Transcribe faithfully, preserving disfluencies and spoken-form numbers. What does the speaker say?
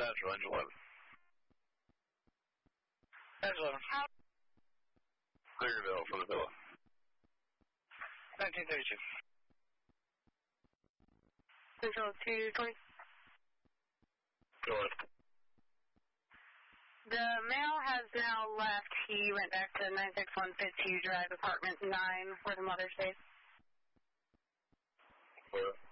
dispatch, range eleven. Range eleven. Clear your bill for the villa. nineteen thirty-two. Central two twenty. Go ahead. The male has now left. He went back to nine six one Fitzhugh Drive, apartment nine, where the mother stays. Go ahead.